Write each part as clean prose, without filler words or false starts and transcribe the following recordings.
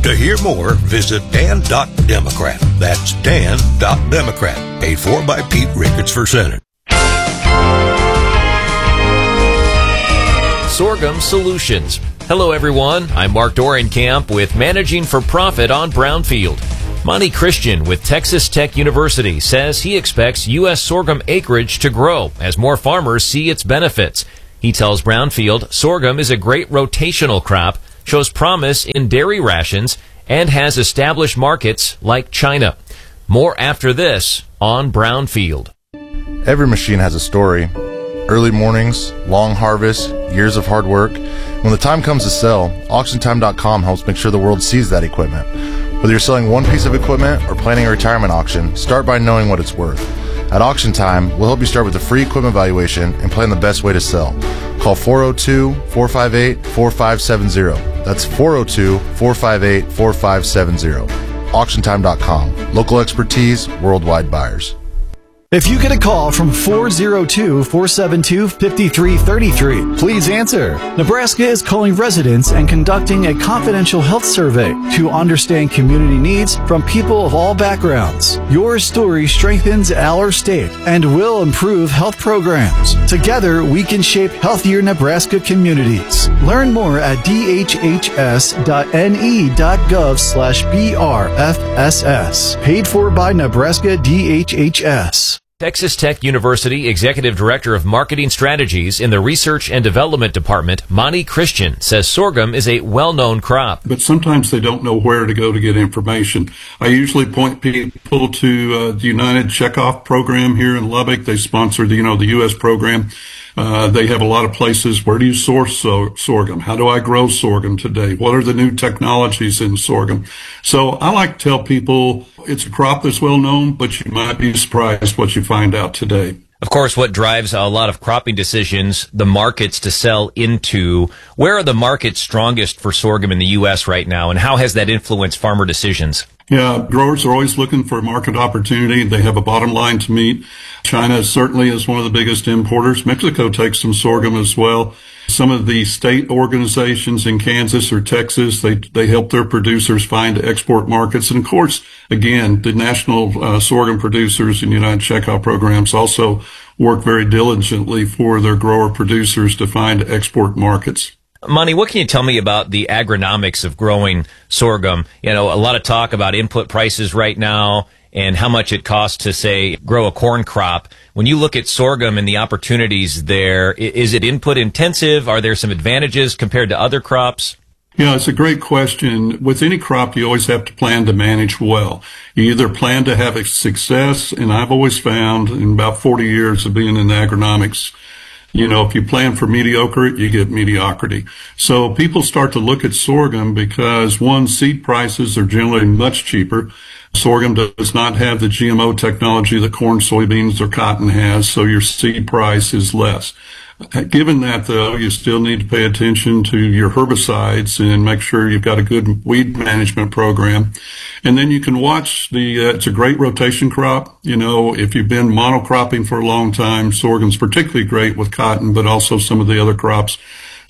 To hear more, visit Dan.Democrat. That's Dan.Democrat. Paid for by Pete Ricketts for Senate. Sorghum Solutions. Hello, everyone. I'm Mark Dorenkamp with Managing for Profit on Brownfield. Monty Christian with Texas Tech University says he expects U.S. sorghum acreage to grow as more farmers see its benefits. He tells Brownfield sorghum is a great rotational crop, shows promise in dairy rations, and has established markets like China. More after this on Brownfield. Every machine has a story. Early mornings, long harvests, years of hard work. When the time comes to sell, AuctionTime.com helps make sure the world sees that equipment. Whether you're selling one piece of equipment or planning a retirement auction, start by knowing what it's worth. At Auction Time, we'll help you start with a free equipment valuation and plan the best way to sell. Call 402-458-4570. That's 402-458-4570. AuctionTime.com. Local expertise, worldwide buyers. If you get a call from 402-472-5333, please answer. Nebraska is calling residents and conducting a confidential health survey to understand community needs from people of all backgrounds. Your story strengthens our state and will improve health programs. Together, we can shape healthier Nebraska communities. Learn more at dhhs.ne.gov/BRFSS. Paid for by Nebraska DHHS. Texas Tech University Executive Director of Marketing Strategies in the Research and Development Department, Monty Christian, says sorghum is a well-known crop. But sometimes they don't know where to go to get information. I usually point people to the United Checkoff program here in Lubbock. They sponsor the U.S. program. They have a lot of places. Where do you source sorghum? How do I grow sorghum today? What are the new technologies in sorghum? So I like to tell people it's a crop that's well known, but you might be surprised what you find out today. Of course, what drives a lot of cropping decisions, the markets to sell into. Where are the markets strongest for sorghum in the U.S. right now, and how has that influenced farmer decisions? Yeah, growers are always looking for market opportunity. They have a bottom line to meet. China certainly is one of the biggest importers. Mexico takes some sorghum as well. Some of the state organizations in Kansas or Texas, they help their producers find export markets. And of course, again, the national sorghum producers and United Checkoff programs also work very diligently for their grower producers to find export markets. Monty, what can you tell me about the agronomics of growing sorghum? You know, a lot of talk about input prices right now and how much it costs to, say, grow a corn crop. When you look at sorghum and the opportunities there, is it input intensive? Are there some advantages compared to other crops? Yeah, it's a great question. With any crop, you always have to plan to manage well. You either plan to have a success, and I've always found in about 40 years of being in agronomics, if you plan for mediocre, you get mediocrity. So people start to look at sorghum because, one, seed prices are generally much cheaper. Sorghum does not have the GMO technology that corn, soybeans, or cotton has, so your seed price is less. Given that, though, you still need to pay attention to your herbicides and make sure you've got a good weed management program. And then you can watch it's a great rotation crop. If you've been monocropping for a long time, sorghum's particularly great with cotton, but also some of the other crops,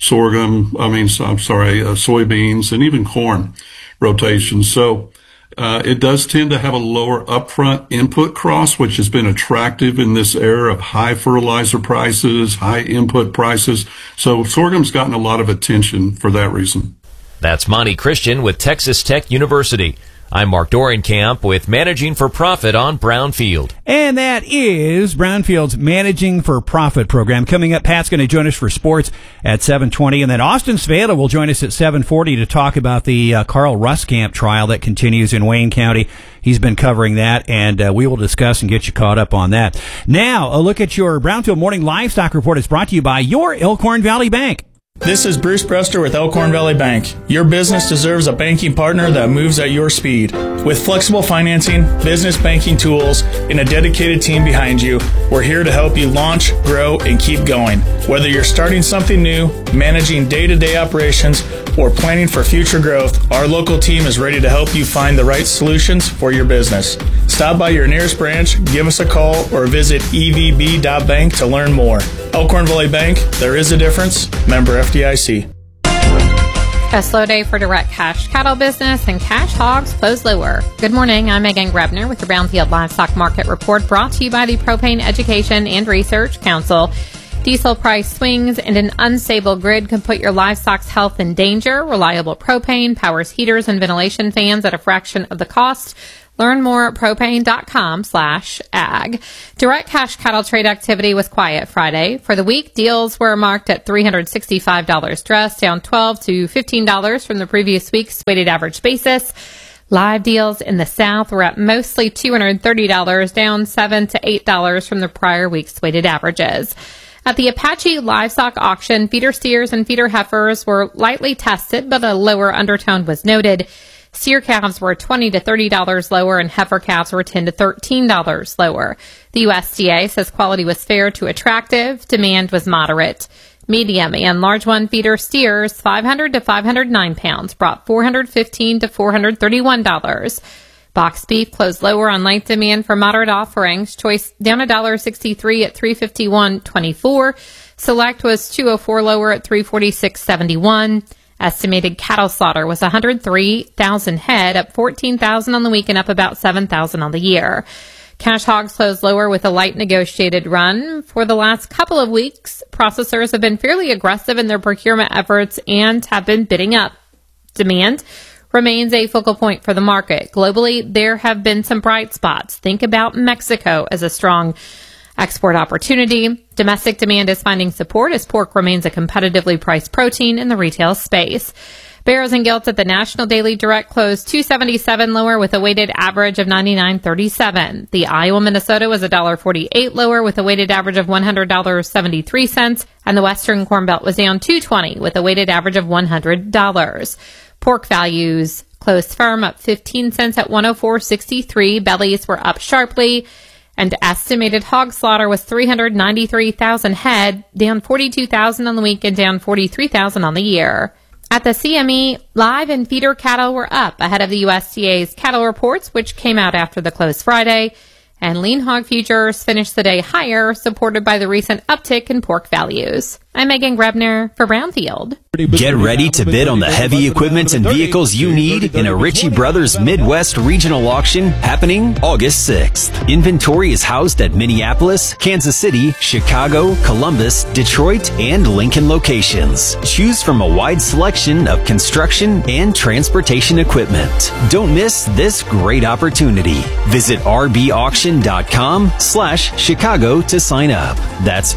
soybeans and even corn rotation. So, it does tend to have a lower upfront input cost, which has been attractive in this era of high fertilizer prices, high input prices. So sorghum's gotten a lot of attention for that reason. That's Monty Christian with Texas Tech University. I'm Mark Dorenkamp with Managing for Profit on Brownfield. And that is Brownfield's Managing for Profit program. Coming up, Pat's going to join us for sports at 7:20, and then Austin Svela will join us at 7:40 to talk about the Carl Ruskamp trial that continues in Wayne County. He's been covering that, and we will discuss and get you caught up on that. Now, a look at your Brownfield Morning Livestock Report is brought to you by your Elkhorn Valley Bank. This is Bruce Brester with Elkhorn Valley Bank. Your business deserves a banking partner that moves at your speed. With flexible financing, business banking tools, and a dedicated team behind you, we're here to help you launch, grow, and keep going. Whether you're starting something new, managing day-to-day operations, or planning for future growth, our local team is ready to help you find the right solutions for your business. Stop by your nearest branch, give us a call, or visit evb.bank to learn more. Elkhorn Valley Bank, there is a difference. Member FDIC. A slow day for direct cash cattle business, and cash hogs close lower. Good morning, I'm Megan Grebner with the Brownfield Livestock Market Report, brought to you by the Propane Education and Research Council. Diesel price swings and an unstable grid can put your livestock's health in danger. Reliable propane powers heaters and ventilation fans at a fraction of the cost. Learn more at propane.com/ag. Direct cash cattle trade activity was quiet Friday. For the week, deals were marked at $365 dress, down $12 to $15 from the previous week's weighted average basis. Live deals in the South were at mostly $230, down $7 to $8 from the prior week's weighted averages. At the Apache livestock auction, feeder steers and feeder heifers were lightly tested, but a lower undertone was noted. Steer calves were $20 to $30 lower, and heifer calves were $10 to $13 lower. The USDA says quality was fair to attractive. Demand was moderate. Medium and large one feeder steers, 500 to 509 pounds, brought $415 to $431. Box beef closed lower on light demand for moderate offerings. Choice down $1.63 at $351.24. Select was $2.04 lower at $346.71. Estimated cattle slaughter was 103,000 head, up 14,000 on the week and up about 7,000 on the year. Cash hogs closed lower with a light negotiated run. For the last couple of weeks, processors have been fairly aggressive in their procurement efforts and have been bidding up. Demand remains a focal point for the market. Globally, there have been some bright spots. Think about Mexico as a strong export opportunity. Domestic demand is finding support as pork remains a competitively priced protein in the retail space. Barrows and Gilts at the National Daily Direct closed $2.77 lower with a weighted average of $99.37. The Iowa Minnesota was $1.48 lower with a weighted average of $100.73, and the Western Corn Belt was down $2.20 with a weighted average of $100. Pork values closed firm, up 15 cents at $104.63. Bellies were up sharply. And estimated hog slaughter was 393,000 head, down 42,000 on the week and down 43,000 on the year. At the CME, live and feeder cattle were up ahead of the USDA's cattle reports, which came out after the close Friday. And lean hog futures finished the day higher, supported by the recent uptick in pork values. I'm Megan Grebner for Brownfield. Get ready to bid on the heavy equipment and vehicles you need in a Ritchie Brothers Midwest Regional Auction happening August 6th. Inventory is housed at Minneapolis, Kansas City, Chicago, Columbus, Detroit, and Lincoln locations. Choose from a wide selection of construction and transportation equipment. Don't miss this great opportunity. Visit rbauction.com/Chicago to sign up. That's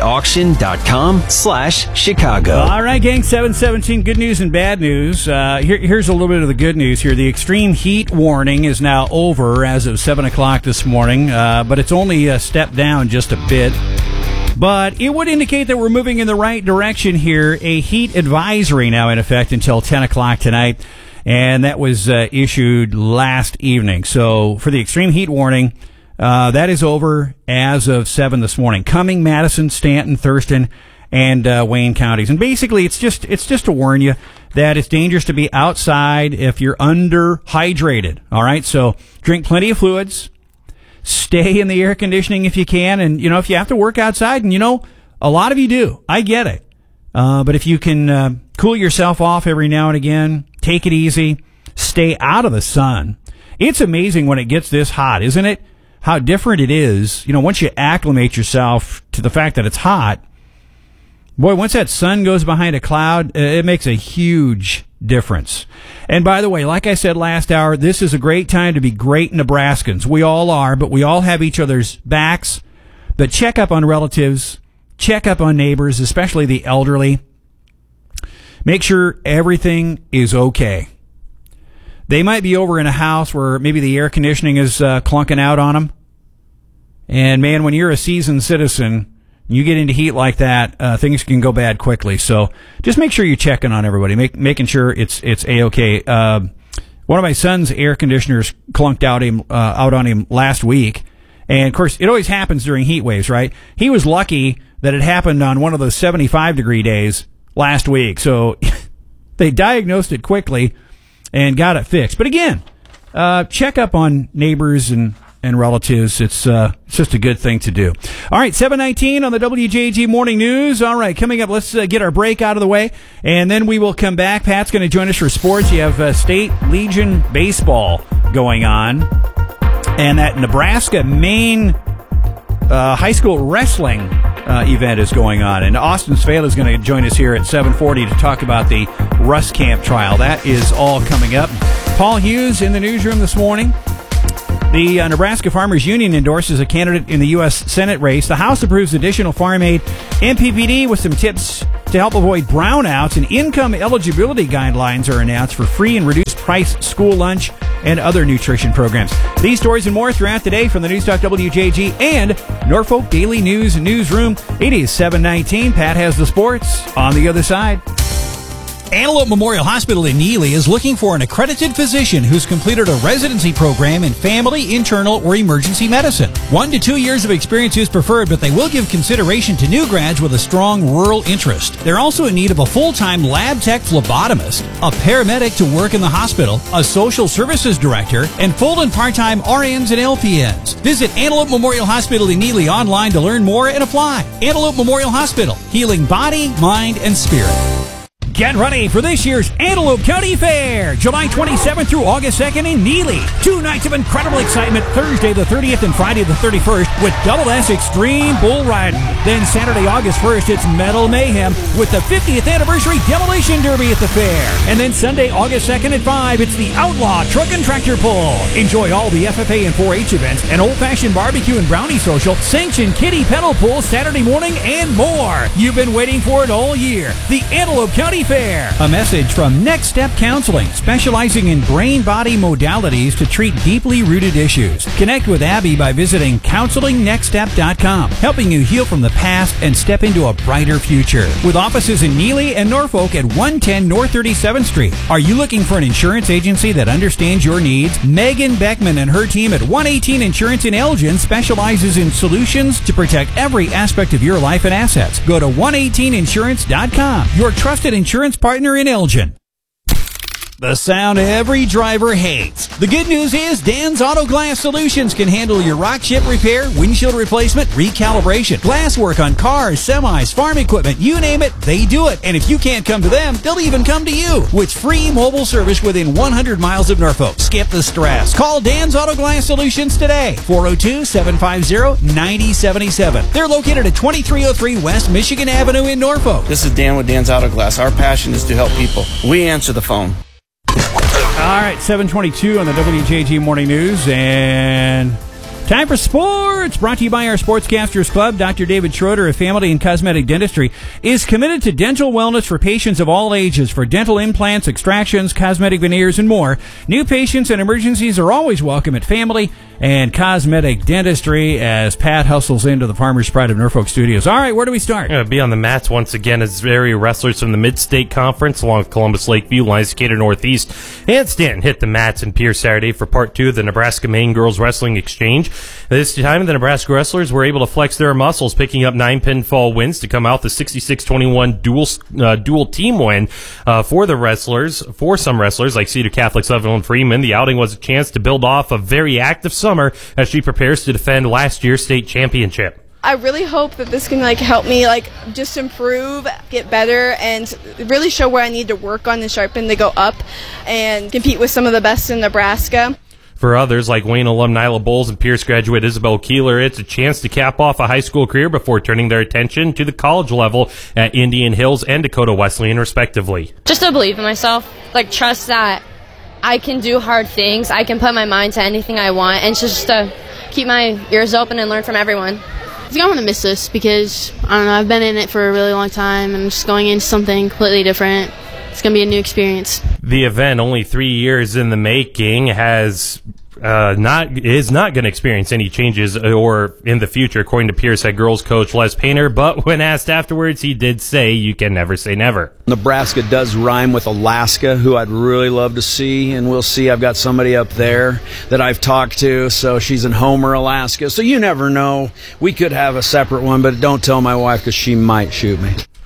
rbauction.com/Chicago. All right, gang, 717, good news and bad news. Here's a little bit of the good news here. The extreme heat warning is now over as of 7 o'clock this morning, but it's only a step down just a bit. But it would indicate that we're moving in the right direction here. A heat advisory now in effect until 10 o'clock tonight, and that was issued last evening. So for the extreme heat warning, that is over as of 7 this morning. Cumming, Madison, Stanton, Thurston, and Wayne counties. And basically, it's just to warn you that it's dangerous to be outside if you're underhydrated. All right, so drink plenty of fluids. Stay in the air conditioning if you can, and if you have to work outside, and a lot of you do. I get it, but if you can cool yourself off every now and again, take it easy. Stay out of the sun. It's amazing when it gets this hot, isn't it? How different it is. Once you acclimate yourself to the fact that it's hot, boy, once that sun goes behind a cloud, it makes a huge difference. And by the way, like I said last hour, this is a great time to be great Nebraskans. We all are, but we all have each other's backs. But check up on relatives, check up on neighbors, especially the elderly. Make sure everything is okay. They might be over in a house where maybe the air conditioning is clunking out on them. And man, when you're a seasoned citizen, you get into heat like that, things can go bad quickly. So just make sure you're checking on everybody, making sure it's A-okay. One of my son's air conditioners clunked out on him last week. And of course, it always happens during heat waves, right? He was lucky that it happened on one of those 75-degree days last week. So they diagnosed it quickly and got it fixed. But again, check up on neighbors and and relatives. It's just a good thing to do. All right, 7:19 on the WJG Morning News. All right, coming up, let's get our break out of the way, and then we will come back. Pat's going to join us for sports. You have State Legion Baseball going on, and that Nebraska-Maine high school wrestling event is going on, and Austin Svala is going to join us here at 7:40 to talk about the Russ Camp trial. That is all coming up. Paul Hughes in the newsroom this morning. The Nebraska Farmers Union endorses a candidate in the U.S. Senate race. The House approves additional farm aid. MPPD with some tips to help avoid brownouts, and income eligibility guidelines are announced for free and reduced price school lunch and other nutrition programs. These stories and more throughout the day from the Newstalk WJG and Norfolk Daily News newsroom. It is 7:19. Pat has the sports on the other side. Antelope Memorial Hospital in Neely is looking for an accredited physician who's completed a residency program in family, internal, or emergency medicine. 1 to 2 years of experience is preferred, but they will give consideration to new grads with a strong rural interest. They're also in need of a full-time lab tech phlebotomist, a paramedic to work in the hospital, a social services director, and full and part-time RNs and LPNs. Visit Antelope Memorial Hospital in Neely online to learn more and apply. Antelope Memorial Hospital, healing body, mind, and spirit. Get ready for this year's Antelope County Fair, July 27th through August 2nd in Neely. 2 nights of incredible excitement, Thursday the 30th and Friday the 31st with Double S Extreme Bull Riding. Then Saturday, August 1st, it's Metal Mayhem with the 50th Anniversary Demolition Derby at the fair. And then Sunday, August 2nd at 5, it's the Outlaw Truck and Tractor Pull. Enjoy all the FFA and 4-H events, an old-fashioned barbecue and brownie social, sanctioned kiddie pedal pull Saturday morning, and more. You've been waiting for it all year. The Antelope County Fair. A message from Next Step Counseling, specializing in brain-body modalities to treat deeply rooted issues. Connect with Abby by visiting counselingnextstep.com, helping you heal from the past and step into a brighter future. With offices in Neely and Norfolk at 110 North 37th Street. Are you looking for an insurance agency that understands your needs? Megan Beckman and her team at 118 Insurance in Elgin specializes in solutions to protect every aspect of your life and assets. Go to 118insurance.com, your trusted insurance partner in Elgin. The sound every driver hates. The good news is Dan's Auto Glass Solutions can handle your rock chip repair, windshield replacement, recalibration, glass work on cars, semis, farm equipment, you name it, they do it. And if you can't come to them, they'll even come to you with free mobile service within 100 miles of Norfolk. Skip the stress. Call Dan's Auto Glass Solutions today. 402-750-9077. They're located at 2303 West Michigan Avenue in Norfolk. This is Dan with Dan's Auto Glass. Our passion is to help people. We answer the phone. All right, 7:22 on the WJG Morning News, and time for sports, brought to you by our Sportscasters Club. Dr. David Schroeder of Family and Cosmetic Dentistry is committed to dental wellness for patients of all ages. For dental implants, extractions, cosmetic veneers, and more, new patients and emergencies are always welcome at Family and Cosmetic Dentistry, as Pat hustles into the Farmers Pride of Norfolk studios. All right, where do we start? Going to be on the mats once again as area wrestlers from the Mid-State Conference along with Columbus Lakeview, Lions Decatur Northeast, and Stanton hit the mats in Pierce Saturday for part 2 of the Nebraska-Maine Girls Wrestling Exchange. This time, the Nebraska wrestlers were able to flex their muscles, picking up 9 pinfall wins to come out the 66-21 dual team win for the wrestlers. For some wrestlers like Cedar Catholic's Evelyn Freeman, the outing was a chance to build off a very active summer as she prepares to defend last year's state championship. I really hope that this can help me just improve, get better, and really show where I need to work on and sharpen to go up and compete with some of the best in Nebraska. For others, like Wayne alum Nyla Bowles and Pierce graduate Isabel Keeler, it's a chance to cap off a high school career before turning their attention to the college level at Indian Hills and Dakota Wesleyan, respectively. Just to believe in myself, trust that I can do hard things. I can put my mind to anything I want, and just to keep my ears open and learn from everyone. I think I'm going to miss this because, I don't know, I've been in it for a really long time, and I'm just going into something completely different. It's going to be a new experience. The event, only 3 years in the making, is not going to experience any changes or in the future, according to Pierce head girls coach Les Painter. But when asked afterwards, he did say you can never say never. Nebraska does rhyme with Alaska, who I'd really love to see, and we'll see. I've got somebody up there that I've talked to, so she's in Homer, Alaska. So you never know. We could have a separate one, but don't tell my wife because she might shoot me.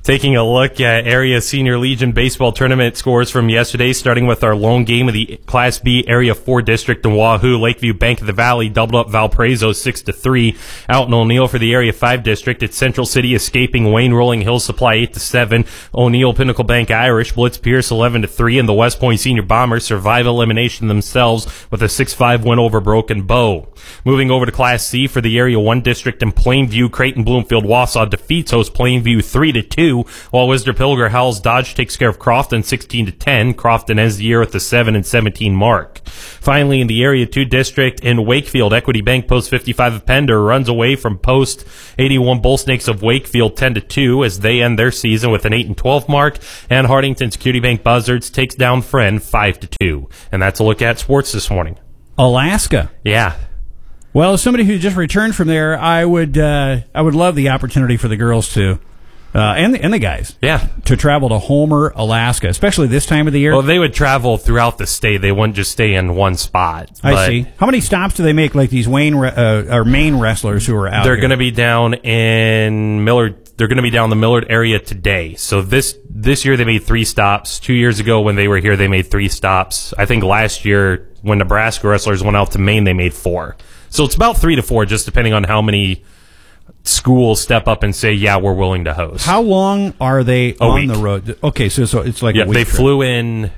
Taking a look at Area Senior Legion baseball tournament scores from yesterday, starting with our lone game of the Class B Area 4 district in Wahoo. Lakeview Bank of the Valley doubled up Valparaiso 6-3. Out in O'Neill for the Area 5 district, it's Central City escaping Wayne Rolling Hills Supply 8-7. O'Neill Pinnacle Bank Irish blitz Pierce 11-3, and the West Point Senior Bombers survive elimination themselves with a 6-5 win over Broken Bow. Moving over to Class C for the Area 1 district in Plainview, Creighton Bloomfield Wausau defeats host Plainview 3-2. While Wisner Pilger Howells Dodge takes care of Crofton 16-10. Crofton ends the year with the 7-17 mark. Finally, in the Area 2 district in Wakefield, Equity Bank Post 55 of Pender runs away from Post 81 Bull Snakes of Wakefield 10-2 as they end their season with an 8-12 mark. And Hartington's Cutie Bank Buzzards takes down Friend 5-2. And that's a look at sports this morning. Alaska. Yeah. Well, as somebody who just returned from there, I would love the opportunity for the girls to. And the guys, to travel to Homer, Alaska, especially this time of the year. Well, they would travel throughout the state. They wouldn't just stay in one spot. I see. How many stops do they make? Like these Maine wrestlers who are out. They're going to be down in Millard. They're going to be down the Millard area today. So this year they made 3 stops. 2 years ago when they were here, they made 3 stops. I think last year when Nebraska wrestlers went out to Maine, they made 4. So it's about 3 to 4, just depending on how many schools step up and say, yeah, we're willing to host. How long are they on the road? Okay, so it's like a week. They flew in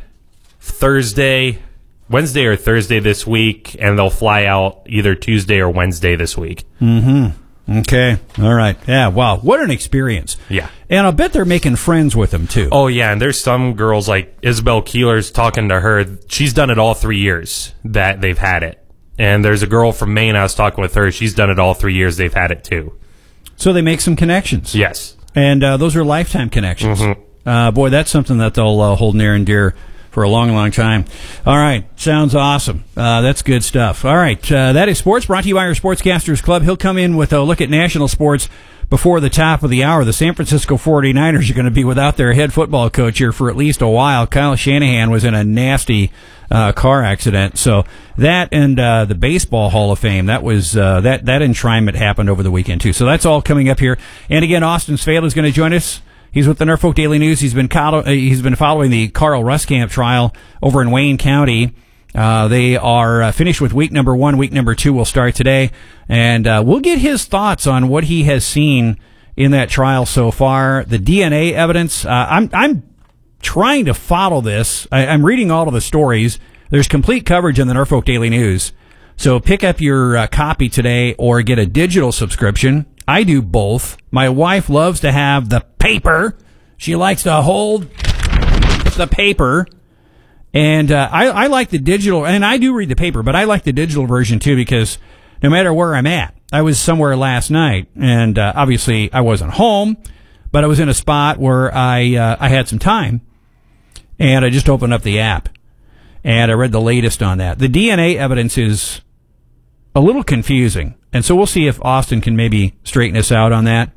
Wednesday or Thursday this week, and they'll fly out either Tuesday or Wednesday this week. Mm-hmm. Okay. All right. Yeah, wow. What an experience. Yeah. And I'll bet they're making friends with them, too. Oh, yeah, and there's some girls like Isabel Keeler's talking to her. She's done it all 3 years that they've had it. And there's a girl from Maine, I was talking with her. She's done it all 3 years they've had it, too. So they make some connections. Yes. And those are lifetime connections. Mm-hmm. Boy, that's something that they'll hold near and dear for a long, long time. All right. Sounds awesome. That's good stuff. All right. That is sports brought to you by our Sportscasters Club. He'll come in with a look at national sports before the top of the hour. The San Francisco 49ers are going to be without their head football coach here for at least a while. Kyle Shanahan was in a nasty car accident. So that and the Baseball Hall of Fame, that was that enshrinement happened over the weekend too. So that's all coming up here. And again, Austin Svail is going to join us. He's with the Norfolk Daily News. He's been following the Carl Ruskamp trial over in Wayne County. They are finished with week number 1. Week number 2 will start today, and we'll get his thoughts on what he has seen in that trial so far. The DNA evidence. I'm trying to follow this. I'm reading all of the stories. There's complete coverage in the Norfolk Daily News. So pick up your copy today or get a digital subscription. I do both. My wife loves to have the paper. She likes to hold the paper. And I like the digital, and I do read the paper, but I like the digital version too because no matter where I'm at, I was somewhere last night, and obviously I wasn't home, but I was in a spot where I had some time, and I just opened up the app, and I read the latest on that. The DNA evidence is a little confusing, and so we'll see if Austin can maybe straighten us out on that,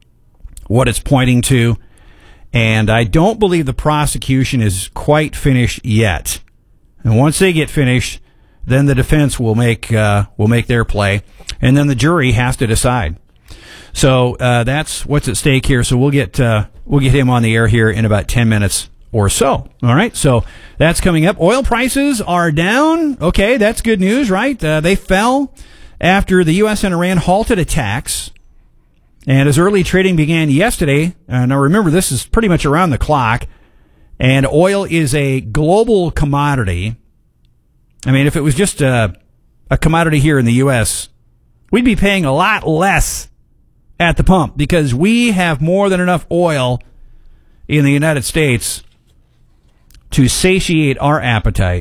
what it's pointing to. And I don't believe the prosecution is quite finished yet. And once they get finished, then the defense will make their play, and then the jury has to decide. So that's what's at stake here. So we'll get him on the air here in about 10 minutes or so. All right. So that's coming up. Oil prices are down. Okay, that's good news, right? They fell after the U.S. and Iran halted attacks. And as early trading began yesterday, now remember this is pretty much around the clock, and oil is a global commodity. I mean, if it was just a commodity here in the U.S., we'd be paying a lot less at the pump because we have more than enough oil in the United States to satiate our appetite.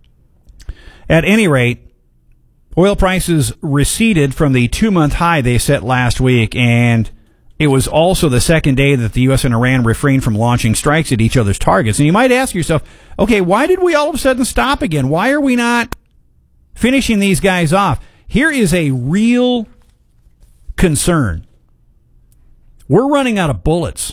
At any rate, oil prices receded from the 2-month high they set last week, and it was also the second day that the U.S. and Iran refrained from launching strikes at each other's targets. And you might ask yourself, okay, why did we all of a sudden stop again? Why are we not finishing these guys off? Here is a real concern. We're running out of bullets.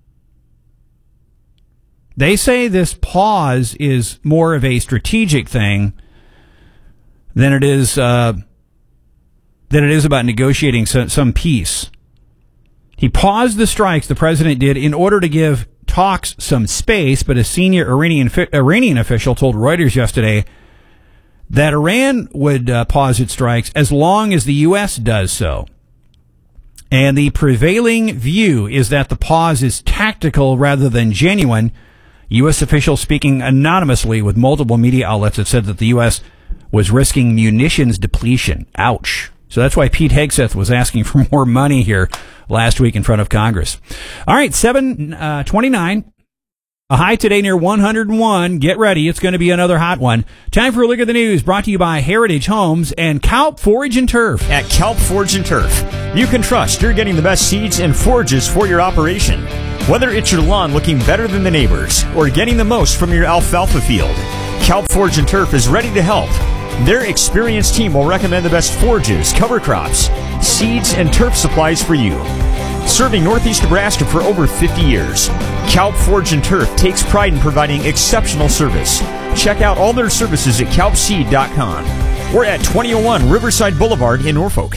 They say this pause is more of a strategic thing than it is about negotiating some peace. He paused the strikes, the president did, in order to give talks some space, but a senior Iranian official told Reuters yesterday that Iran would pause its strikes as long as the U.S. does so. And the prevailing view is that the pause is tactical rather than genuine. U.S. officials speaking anonymously with multiple media outlets have said that the U.S. was risking munitions depletion. Ouch. So that's why Pete Hegseth was asking for more money here last week in front of Congress. All right, 7:29. A high today near 101. Get ready. It's going to be another hot one. Time for a look at the news, brought to you by Heritage Homes and Kalp Forage and Turf. At Kalp Forage and Turf, you can trust you're getting the best seeds and forages for your operation. Whether it's your lawn looking better than the neighbors or getting the most from your alfalfa field, Kalp Forage and Turf is ready to help. Their experienced team will recommend the best forages, cover crops, seeds, and turf supplies for you. Serving Northeast Nebraska for over 50 years, Kalp Forage and Turf takes pride in providing exceptional service. Check out all their services at kalpseed.com. We're at 2001 Riverside Boulevard in Norfolk.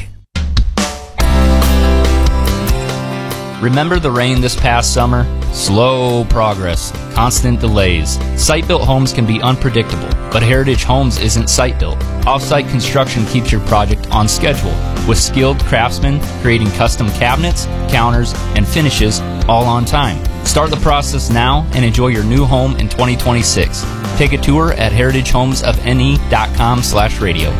Remember the rain this past summer? Slow progress, constant delays. Site-built homes can be unpredictable, but Heritage Homes isn't site-built. Off-site construction keeps your project on schedule, with skilled craftsmen creating custom cabinets, counters, and finishes all on time. Start the process now and enjoy your new home in 2026. Take a tour at heritagehomesofne.com/radio.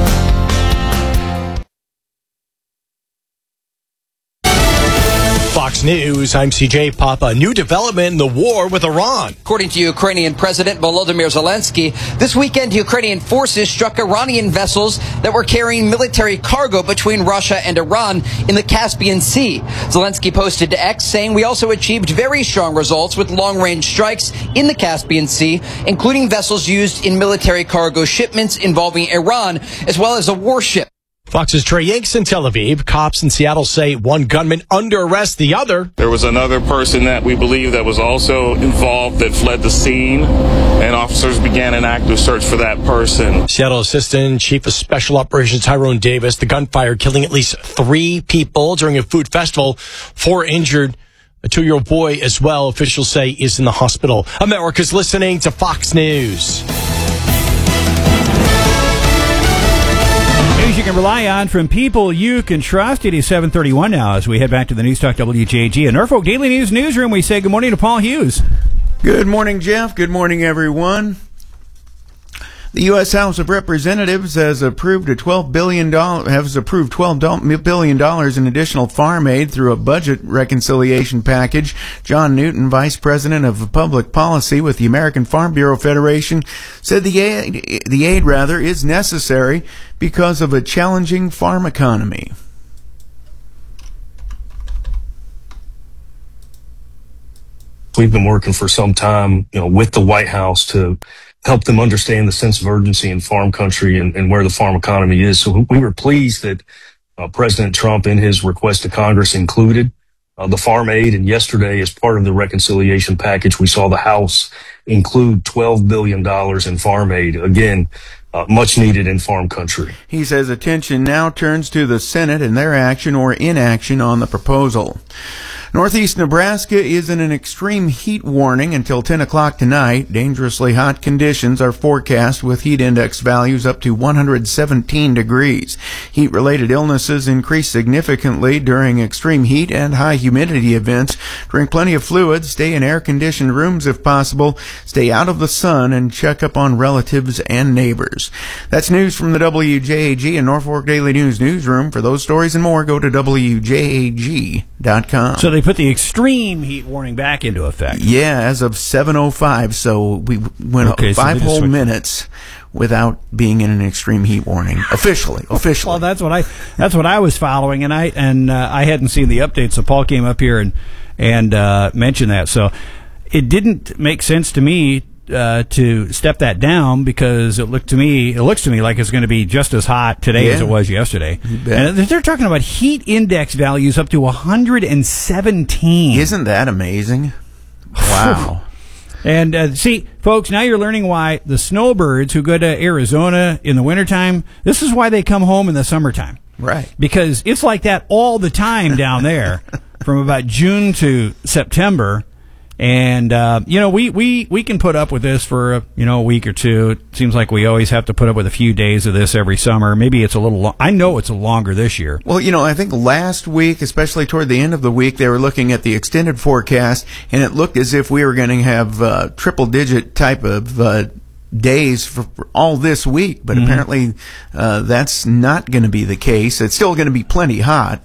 Fox News, I'm CJ Papa. New development in the war with Iran. According to Ukrainian President Volodymyr Zelensky, this weekend Ukrainian forces struck Iranian vessels that were carrying military cargo between Russia and Iran in the Caspian Sea. Zelensky posted to X saying, "We also achieved very strong results with long-range strikes in the Caspian Sea, including vessels used in military cargo shipments involving Iran, as well as a warship." Fox's Trey Yanks in Tel Aviv. Cops in Seattle say one gunman under arrest, the other. There was another person that we believe that was also involved that fled the scene, and officers began an active search for that person. Seattle Assistant Chief of Special Operations Tyrone Davis. The gunfire killing at least 3 people during a food festival. 4 injured. A 2-year-old boy as well, officials say, is in the hospital. America's listening to Fox News. News you can rely on from people you can trust. It is 7:31 now as we head back to the News Talk WJG and Norfolk Daily News newsroom. We say good morning to Paul Hughes. Good morning, Jeff. Good morning, everyone. The U.S. House of Representatives has approved $12 billion in additional farm aid through a budget reconciliation package. John Newton, Vice President of Public Policy with the American Farm Bureau Federation, said the aid is necessary because of a challenging farm economy. We've been working for some time, with the White House to help them understand the sense of urgency in farm country and where the farm economy is. So we were pleased that President Trump, in his request to Congress, included the farm aid. And yesterday, as part of the reconciliation package, we saw the House include $12 billion in farm aid. Again, much needed in farm country. He says attention now turns to the Senate and their action or inaction on the proposal. Northeast Nebraska is in an extreme heat warning until 10 o'clock tonight. Dangerously hot conditions are forecast with heat index values up to 117 degrees. Heat-related illnesses increase significantly during extreme heat and high humidity events. Drink plenty of fluids, stay in air-conditioned rooms if possible, stay out of the sun, and check up on relatives and neighbors. That's news from the WJAG and Norfolk Daily News newsroom. For those stories and more, go to WJAG.com. So they put the extreme heat warning back into effect. Yeah, as of 7:05. So we went 5 whole minutes without being in an extreme heat warning officially. Well, that's what I was following, and I hadn't seen the update. So Paul came up here and mentioned that. So it didn't make sense to me to step that down because it looks to me like it's going to be just as hot today as it was yesterday. And they're talking about heat index values up to 117. Isn't that amazing? Wow. And see, folks, now you're learning why the snowbirds who go to Arizona in the wintertime, this is why they come home in the summertime. Right. Because it's like that all the time down there from about June to September. And, we can put up with this for, a week or two. It seems like we always have to put up with a few days of this every summer. Maybe it's a little I know it's longer this year. Well, I think last week, especially toward the end of the week, they were looking at the extended forecast, and it looked as if we were going to have triple-digit type of days for all this week, but apparently that's not going to be the case. It's still going to be plenty hot,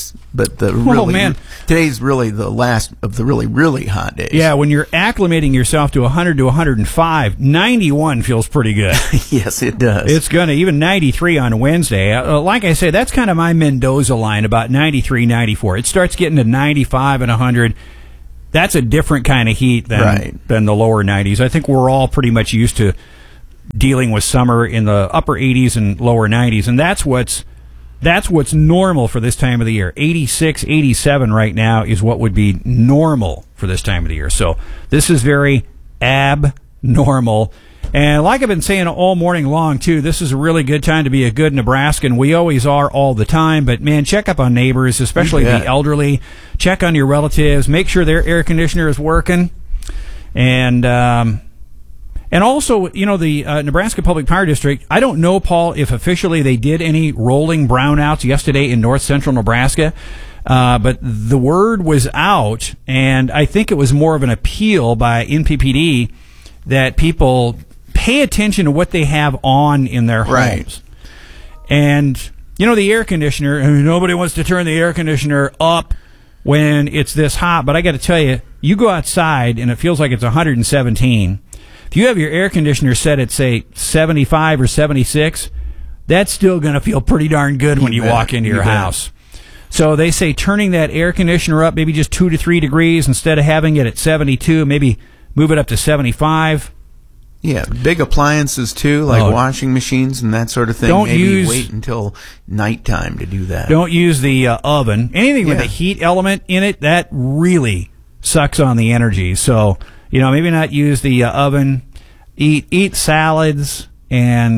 today's really the last of the really, really hot days. Yeah, when you're acclimating yourself to 100 to 105, 91 feels pretty good. Yes, it does. It's going to, even 93 on Wednesday. Like I say, that's kind of my Mendoza line, about 93, 94. It starts getting to 95 and 100. That's a different kind of heat than the lower 90s. I think we're all pretty much used to dealing with summer in the upper 80s and lower 90s, and that's what's normal for this time of the year. 86, 87 right now is what would be normal for this time of the year. So this is very abnormal. And like I've been saying all morning long, too, this is a really good time to be a good Nebraskan. We always are all the time. But, man, check up on neighbors, especially the elderly. Check on your relatives. Make sure their air conditioner is working. And also, the Nebraska Public Power District, I don't know, Paul, if officially they did any rolling brownouts yesterday in north central Nebraska. But the word was out, and I think it was more of an appeal by NPPD that people pay attention to what they have on in their homes. And, the air conditioner, nobody wants to turn the air conditioner up when it's this hot. But I got to tell you, you go outside and it feels like it's 117. If you have your air conditioner set at, say, 75 or 76, that's still going to feel pretty darn good when you walk into your house. So they say turning that air conditioner up maybe just 2 to 3 degrees instead of having it at 72, maybe move it up to 75. Yeah, big appliances, too, like washing machines and that sort of thing. Maybe wait until nighttime to do that. Don't use the oven. Anything with a heat element in it, that really sucks on the energy. So, maybe not use the oven. Eat salads and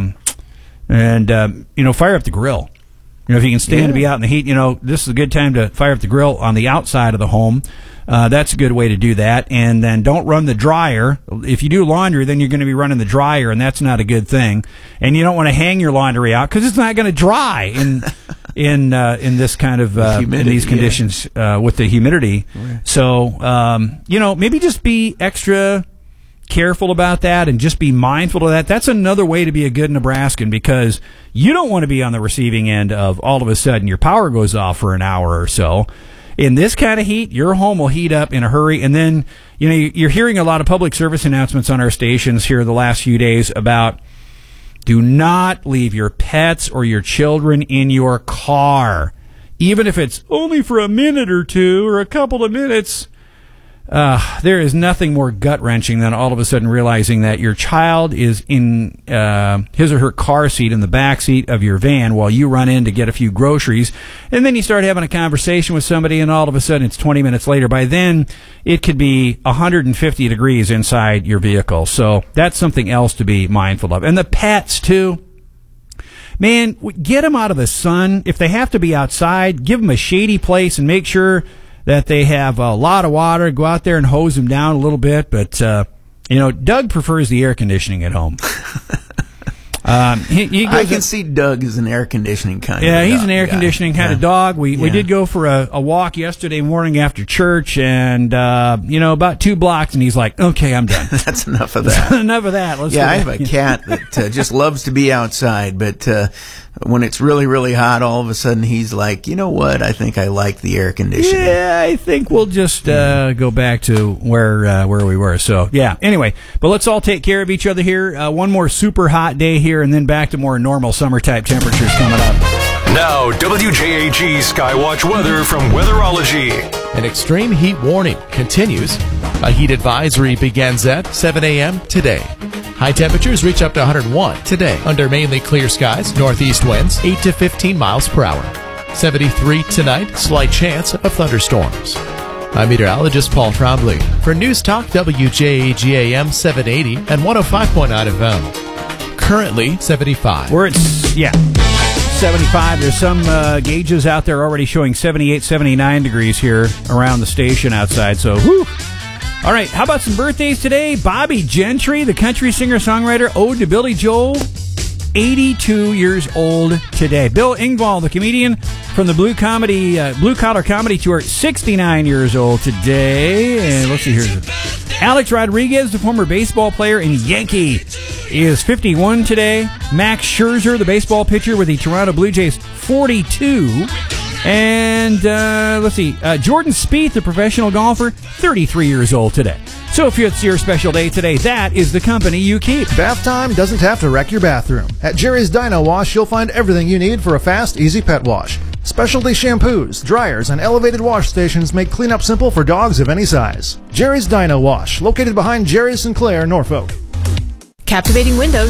fire up the grill. If you can stand to be out in the heat, this is a good time to fire up the grill on the outside of the home. That's a good way to do that. And then don't run the dryer. If you do laundry, then you're going to be running the dryer, and that's not a good thing. And you don't want to hang your laundry out because it's not going to dry in this kind of in these conditions with the humidity. Right. So maybe just be extra careful about that and just be mindful of that. That's another way to be a good Nebraskan, because you don't want to be on the receiving end of all of a sudden your power goes off for an hour or so. In this kind of heat, your home will heat up in a hurry. And then, you're hearing a lot of public service announcements on our stations here the last few days about do not leave your pets or your children in your car, even if it's only for a minute or two or a couple of minutes. There is nothing more gut-wrenching than all of a sudden realizing that your child is in his or her car seat in the back seat of your van while you run in to get a few groceries, and then you start having a conversation with somebody, and all of a sudden it's 20 minutes later. By then, it could be 150 degrees inside your vehicle. So that's something else to be mindful of. And the pets, too. Man, get them out of the sun. If they have to be outside, give them a shady place and make sure that they have a lot of water. Go out there and hose them down a little bit. But, Doug prefers the air conditioning at home. I can see Doug as an air conditioning kind of dog. Yeah, he's an air conditioning kind of dog. We did go for a walk yesterday morning after church, and, about 2 blocks, and he's like, okay, I'm done. That's enough of that. Enough of that. Let's I have a cat that just loves to be outside, but when it's really, really hot, all of a sudden he's like, you know what, I think I like the air conditioning. Yeah, I think we'll just go back to where we were. So, yeah, anyway, but let's all take care of each other here. One more super hot day here, and then back to more normal summer-type temperatures coming up. Now, WJAG Skywatch weather from Weatherology. An extreme heat warning continues. A heat advisory begins at 7 a.m. today. High temperatures reach up to 101 today under mainly clear skies, northeast winds 8 to 15 miles per hour. 73 tonight, slight chance of thunderstorms. I'm meteorologist Paul Trombley for News Talk WJAG AM 780 and 105.9 FM. Currently 75. 75. There's some gauges out there already showing 78, 79 degrees here around the station outside. So, whew. All right, how about some birthdays today? Bobby Gentry, the country singer-songwriter, ode to Billy Joel, 82 years old today. Bill Engvall, the comedian from the Blue Collar Comedy Tour, 69 years old today. And let's see here. Alex Rodriguez, the former baseball player and Yankee, is 51 today. Max Scherzer, the baseball pitcher with the Toronto Blue Jays, 42. And let's see, Jordan Spieth, the professional golfer, 33 years old today. So if it's your special day today, that is the company you keep. Bath time doesn't have to wreck your bathroom. At Jerry's Dino Wash, you'll find everything you need for a fast, easy pet wash. Specialty shampoos, dryers, and elevated wash stations make cleanup simple for dogs of any size. Jerry's Dino Wash, located behind Jerry Sinclair, Norfolk. Captivating Windows